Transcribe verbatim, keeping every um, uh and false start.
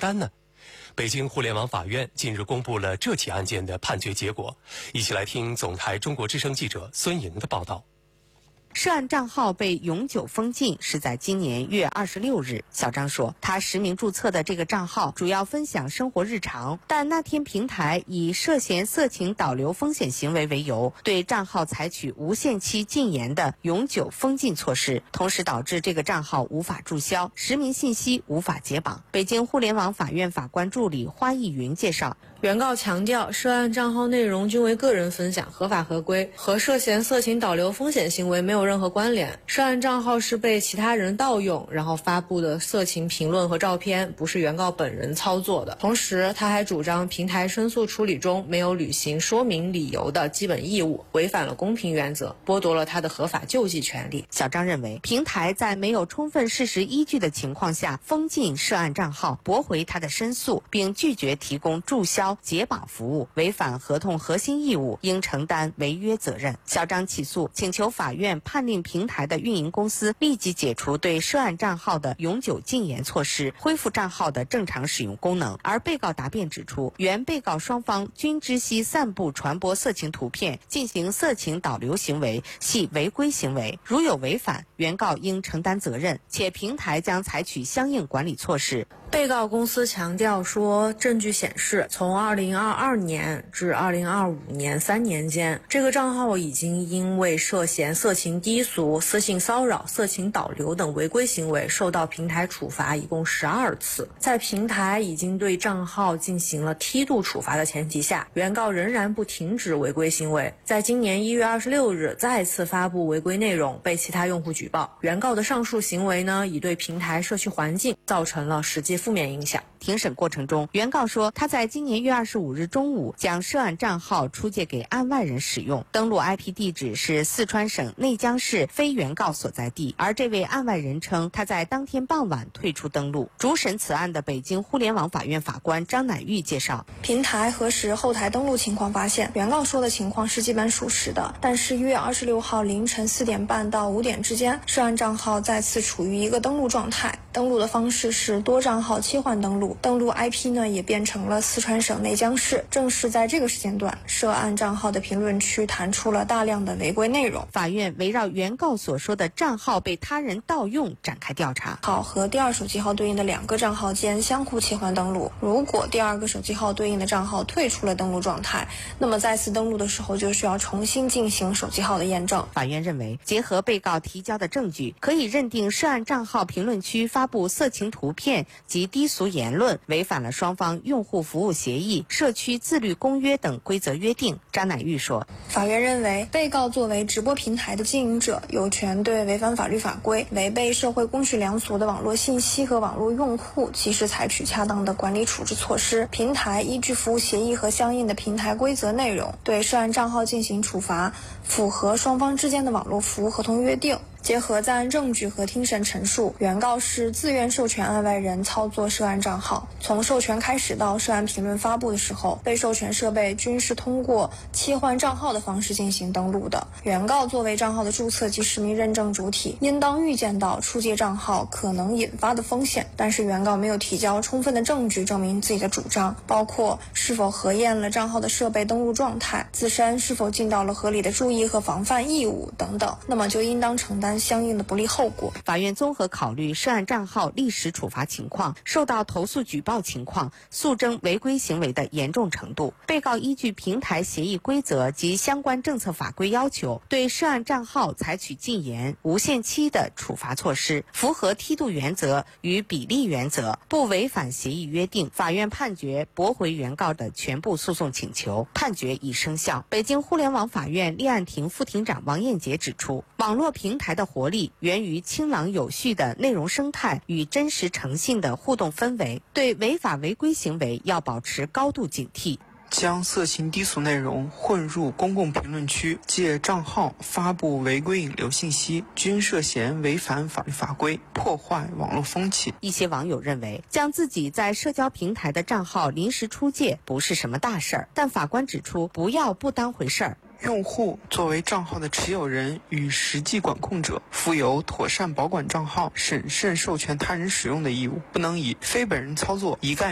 担呢？北京互联网法院近日公布了这起案件的判决结果，一起来听总台中国之声记者孙莹的报道。 涉案账号被永久封禁是在今年月二十六日。小张说，他实名注册的这个账号主要分享生活日常，但那天平台以涉嫌色情导流风险行为为由，对账号采取无限期禁言的永久封禁措施，同时导致这个账号无法注销，实名信息无法解绑。北京互联网法院法官助理花艺云介绍， 原告强调，涉案账号内容均为个人分享，合法合规，和涉嫌色情导流风险行为没有任何关联。涉案账号是被其他人盗用，然后发布的色情评论和照片，不是原告本人操作的。同时，他还主张平台申诉处理中没有履行说明理由的基本义务，违反了公平原则，剥夺了他的合法救济权利。 小张认为，平台在没有充分事实依据的情况下封禁涉案账号，驳回他的申诉，并拒绝提供注销解绑服务，违反合同核心义务，应承担违约责任。小张起诉，请求法院判令平台的运营公司立即解除对涉案账号的永久禁言措施，恢复账号的正常使用功能。而被告答辩指出，原被告双方均知悉散布传播色情图片、进行色情导流行为系违规行为，如有违反，原告应承担责任，且平台将采取相应管理措施。 被告公司强调说，证据显示，从二零二二年至二零二五年三年间，这个账号已经因为涉嫌色情低俗、私信骚扰、色情导流等违规行为受到平台处罚，一共十二次。在平台已经对账号进行了梯度处罚的前提下，原告仍然不停止违规行为。在今年一月二十六日再次发布违规内容，被其他用户举报。原告的上述行为呢，已对平台社区环境造成了实际负面影响。 庭审过程中，原告说，他在今年月二十五日中午将涉案账号出借给案外人使用，登录 I P 地址是四川省内江市非原告所在地，而这位案外人称，他在当天傍晚退出登录。主审此案的北京互联网法院法官张乃玉介绍， 平台核实后台登录情况发现，原告说的情况是基本属实的，但是一月二十六号凌晨四点半到五点之间，涉案账号再次处于一个登录状态，登录的方式是多账号切换登录，登录 I P 呢也变成了四川省内江市。正是在这个时间段，涉案账号的评论区弹出了大量的违规内容。 法院围绕原告所说的账号被他人盗用展开调查。 号和第二手机号对应的两个账号间相互切换登录，如果第二个手机号对应的账号退出了登录状态，那么再次登录的时候就需要重新进行手机号的验证。 法院认为，结合被告提交的证据，可以认定涉案账号评论区发布色情图片及低俗言论，违反了双方用户服务协议、社区自律公约等规则约定。张乃玉说， 法院认为，被告作为直播平台的经营者，有权对违反法律法规、违背社会公序良俗的网络信息和网络用户及时采取恰当的管理处置措施。平台依据服务协议和相应的平台规则内容，对涉案账号进行处罚，符合双方之间的网络服务合同约定。结合在案证据和听审陈述，原告是自愿授权案外人操作涉案账号，从授权开始到涉案评论发布的时候，被授权设备均是通过切换账号的方式进行登录的。原告作为账号的注册及实名认证主体，应当预见到出借账号可能引发的风险，但是原告没有提交充分的证据证明自己的主张，包括是否核验了账号的设备登录状态，自身是否尽到了合理的注意和防范义务等等，那么就应当承担相应的不利后果。 法院综合考虑涉案账号历史处罚情况、受到投诉举报情况、诉争违规行为的严重程度，被告依据平台协议规则及相关政策法规要求，对涉案账号采取禁言、无限期的处罚措施，符合梯度原则与比例原则，不违反协议约定。法院判决驳回原告的全部诉讼请求，判决已生效。北京互联网法院立案庭副庭长王艳杰指出，网络平台的活力源于清朗有序的内容生态与真实诚信的互动氛围，对违法违规行为要保持高度警惕。 将色情低俗内容混入公共评论区，借账号发布违规引流信息，均涉嫌违反法律法规，破坏网络风气。 一些网友认为，将自己在社交平台的账号临时出借不是什么大事儿，但法官指出，不要不当回事儿。 用户作为账号的持有人与实际管控者，负有妥善保管账号、审慎授权他人使用的义务，不能以非本人操作一概